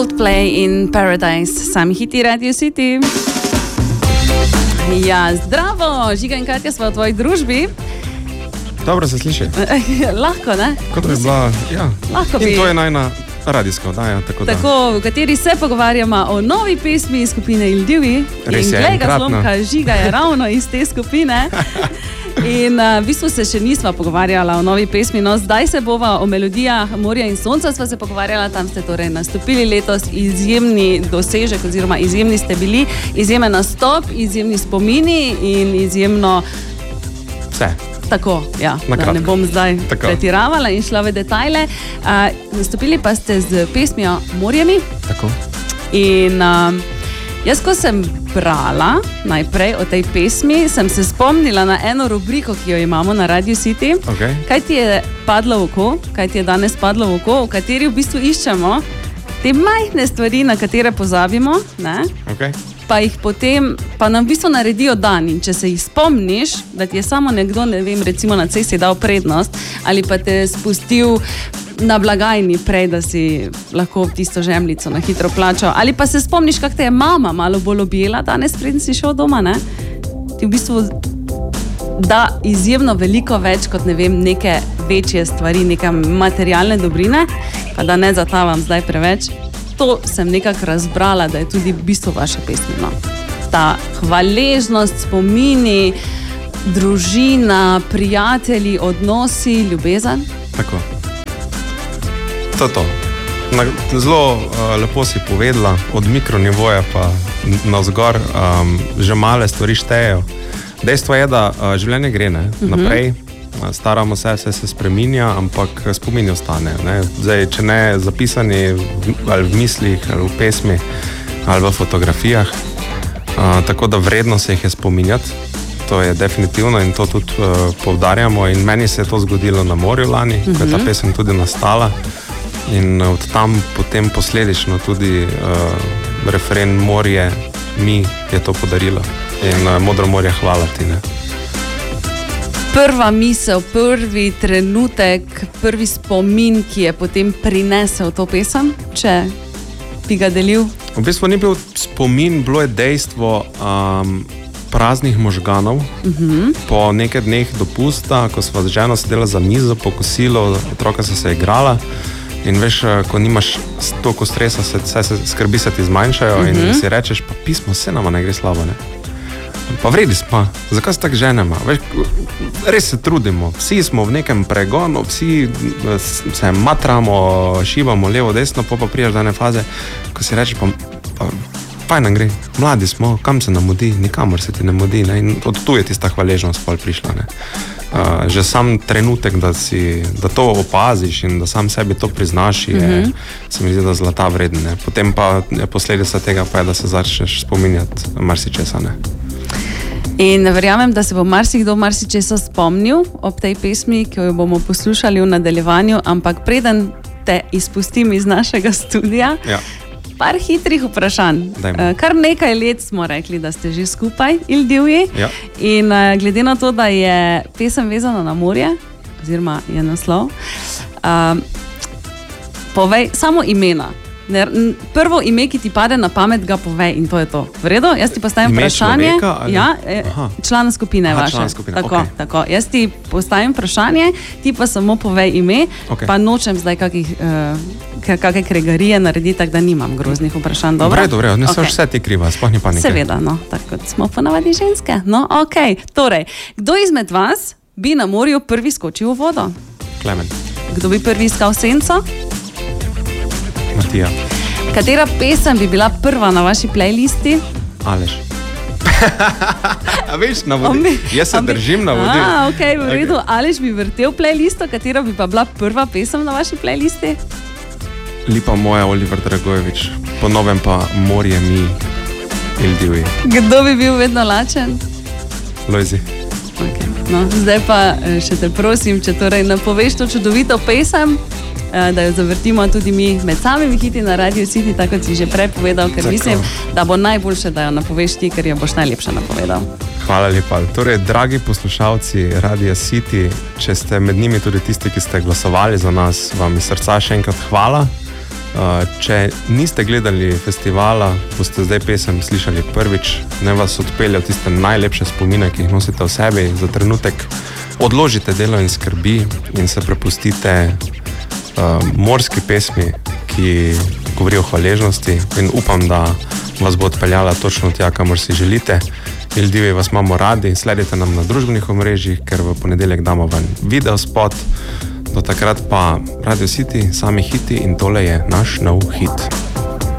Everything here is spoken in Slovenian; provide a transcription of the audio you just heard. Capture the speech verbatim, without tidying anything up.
Coldplay in Paradise, sami hiti Radio City. Ja, zdravo, Žiga in Katja smo v tvoji družbi. Dobro se sliši. Lahko, ne? Kot bi bila, ja. Lahko bi. In to je najna radijska oddaja, tako da. Tako, v kateri se pogovarjamo o novi pesmi skupine Il Divi. Res je, in glej ga enkratna. zlomka, Žiga je ravno iz te skupine. In uh, v bistvu se še nisva pogovarjala o novi pesmi, no zdaj se bova o melodijah Morja in sonca sva se pogovarjala, tam ste torej nastopili letos, izjemni dosežek oziroma izjemni ste bili, izjemen nastop, izjemni spomini in izjemno Vse. tako, ja, da ne bom zdaj Tako. pretiravala in šla v detajle. Uh, nastopili pa ste z pesmijo Morjemi. Tako. In uh, jaz, ko sem brala najprej o tej pesmi, sem se spomnila na eno rubriko, ki jo imamo na Radio City. Okay. Kaj ti je padlo v oko, kaj ti je danes padlo v oko, v kateri v bistvu iščemo te majhne stvari, na katere pozabimo, ne? Okay. Pa jih potem, pa nam v bistvu naredijo dan. In če se jih spomniš, da ti je samo nekdo, ne vem, recimo na cesti dal prednost ali pa te spustil na blagajni prej, da si lahko tisto žemljico na hitro plačal. Ali pa se spomniš, kako te je mama malo bolj objela danes, preden si šel doma, ne? Ti v bistvu da izjemno veliko več kot, ne vem, neke večje stvari, neke materialne dobrine, pa da ne zatavam zdaj preveč. To sem nekako razbrala, da je tudi v bistvu vaše pesmi, no. Ta hvaležnost, spomini, družina, prijatelji, odnosi, ljubezen. Tako. To je to. Na, zelo uh, lepo si povedala, od mikronivoja pa navzgor, um, že male stvari štejejo. Dejstvo je, da uh, življenje gre, ne, uh-huh. naprej, uh, staramo se, vse se spreminja, ampak spomini ostanejo, ne. Zdaj, če ne zapisani v, ali v mislih, ali v pesmi, ali v fotografijah, uh, tako da vredno se jih je spominjati. To je definitivno in to tudi uh, poudarjamo. In meni se je to zgodilo na morju lani, uh-huh. ko je ta pesem tudi nastala. In od tam potem posledično tudi uh, referen Morje mi je to podarilo. In uh, Modro morje, hvala ti, ne. Prva misel, prvi trenutek, prvi spomin, ki je potem prinesel to pesem, če bi ga delil? V bistvu ni bil spomin, bilo je dejstvo um, praznih možganov. Uh-huh. Po nekaj dneh dopusta, ko sva z ženo sedela za mizo, po kosilu, otroka so se igrala. In veš, ko nimaš toliko stresa, se, se, se skrbi se ti zmanjšajo uh-huh. in si rečeš, pa pismo, vse nama ne gre slabo, ne. Pa vredi smo, zakaj se tako ženemo? Veš, res se trudimo, vsi smo v nekem pregonu, vsi se matramo, šibamo levo, desno, pa pa prijaš do ene faze, ko si rečeš, pa, pa fajn nam gre, mladi smo, kam se nam mudi, nikamor se ti ne mudi, ne? In od tu je tista hvaležnost pol prišla, ne. Uh, že sam trenutek, da, si, da to opaziš in da sam sebi to priznaš, je, uh-huh. se mi zdi, da zlata vreden, ne. Potem pa posledica tega pa je, da se začneš spominjati marsičesa, ne. In verjamem, da se bo marsikdo marsičesa spomnil ob tej pesmi, ki jo bomo poslušali v nadaljevanju, ampak preden te izpustim iz našega studia, ja. par hitrih vprašanj. Dajmo. Kar nekaj let smo rekli, da ste že skupaj, Il Divi. Ja. In glede na to, da je pesem vezana na morje, oziroma je naslov, um, povej samo imena. Prvo ime, ki ti pade na pamet, ga povej in to je to. V redu? Jaz ti postavim ime vprašanje. Človeka, ali... Ja, člana skupine Aha, vaše. člana skupine. Tako, Okay. tako. Jaz ti postavim vprašanje, ti pa samo povej ime, Okay. pa nočem zdaj kakih, uh, kakve kregarije narediti, tako da nimam groznih vprašanj. Dobro? V redu, v redu, ne okay. Vse ti kriva, sploh ni panike. Seveda, no, tako kot smo ponavadi ženske. No, ok. Torej, kdo izmed vas bi na morju prvi skočil v vodo? Klemen. Kdo bi prvi iskal senco? Matija. Katera pesem bi bila prva na vaši playlisti? Aleš. A veš, na vodi. Omi, Jaz se omi, držim na vodi. A, ok, v redu. Okay. Aleš bi vrtel playlisto, katera bi pa bila prva pesem na vaši playlisti? Lipa moja, Oliver Dragojevič. Po novem pa Morje mi, Il Divi. Kdo bi bil vedno lačen? Lojzi. Okay. No, zdaj pa še te prosim, če torej napoveš to čudovito pesem, da jo zavrtimo tudi mi med samimi hiti na Radio City, tako kot si že prej povedal, ker tako. Mislim, da bo najboljše, da jo napoveš ti, ker jo boš najlepše napovedal. Hvala lepa. Torej, dragi poslušalci Radio City, če ste med njimi tudi tisti, ki ste glasovali za nas, vam iz srca še enkrat hvala. Uh, če niste gledali festivala, boste zdaj pesem slišali prvič, ne vas odpelje v tiste najlepše spomine, ki jih nosite v sebi. Za trenutek odložite delo in skrbi in se prepustite uh, morski pesmi, ki govori o hvaležnosti, in upam, da vas bo odpeljala točno tja, kamor si želite. Ildivi, vas imamo radi, sledite nam na družbenih omrežjih, ker v ponedeljek damo ven video spot. Do takrat pa Radio City, sami hiti, in tole je naš nov hit.